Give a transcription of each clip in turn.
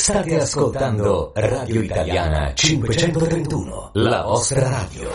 State ascoltando Radio Italiana 531, la vostra radio.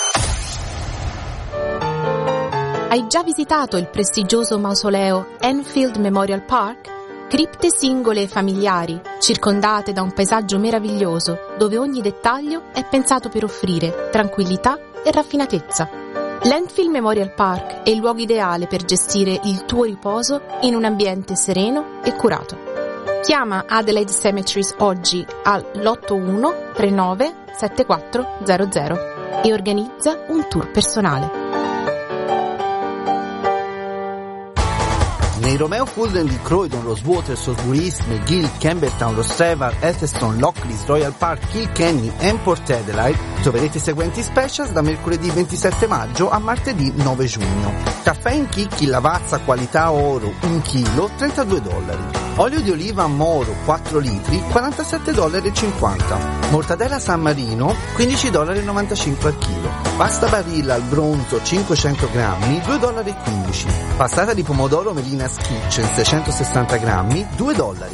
Hai già visitato il prestigioso mausoleo Enfield Memorial Park? Cripte singole e familiari, circondate da un paesaggio meraviglioso, dove ogni dettaglio è pensato per offrire tranquillità e raffinatezza. L'Enfield Memorial Park è il luogo ideale per gestire il tuo riposo in un ambiente sereno e curato. Chiama Adelaide Cemeteries oggi all'81 39 7400 e organizza un tour personale. Nei Romeo Fulden di Croydon, Rosewater, Salisbury East, McGill, Campbelltown, Rostrevor, Elphinstone, Lockleys, Royal Park, Kilkenny e Port Adelaide troverete i seguenti specials da mercoledì 27 maggio a martedì 9 giugno. Caffè in chicchi Lavazza qualità oro 1 kg, $32. Olio di oliva Moro 4 litri, $47,50. Mortadella San Marino, $15,95 al chilo. Pasta Barilla al bronzo 500 grammi, $2,15. Passata di pomodoro Melina's Kitchen 660 grammi, $2.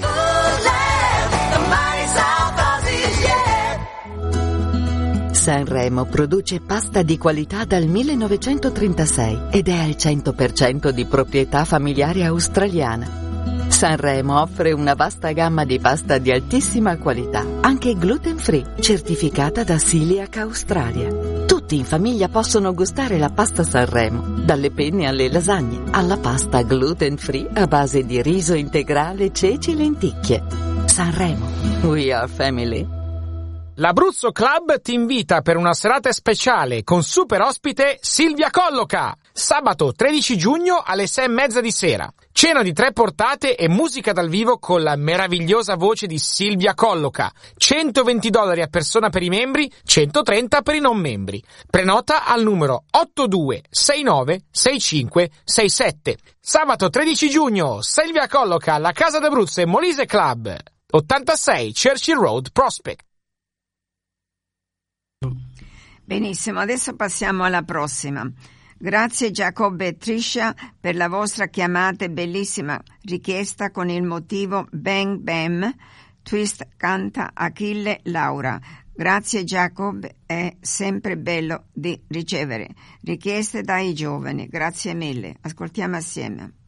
Sanremo produce pasta di qualità dal 1936 ed è al 100% di proprietà familiare australiana. Sanremo offre una vasta gamma di pasta di altissima qualità, anche gluten free, certificata da Celiac Australia. Tutti in famiglia possono gustare la pasta Sanremo, dalle penne alle lasagne, alla pasta gluten free a base di riso integrale, ceci e lenticchie. Sanremo, we are family. L'Abruzzo Club ti invita per una serata speciale con super ospite Silvia Colloca. Sabato 13 giugno alle 6:30 di sera. Cena di 3 portate e musica dal vivo con la meravigliosa voce di Silvia Colloca. $120 a persona per i membri, 130 per i non membri. Prenota al numero 82696567. Sabato 13 giugno, Silvia Colloca, la Casa d'Abruzzo e Molise Club. 86 Churchill Road, Prospect. Benissimo, adesso passiamo alla prossima. Grazie Giacobbe e Trisha per la vostra chiamata e bellissima richiesta con il motivo Bang Bam, Twist canta Achille Laura. Grazie Jacob, è sempre bello di ricevere richieste dai giovani. Grazie mille, ascoltiamo assieme.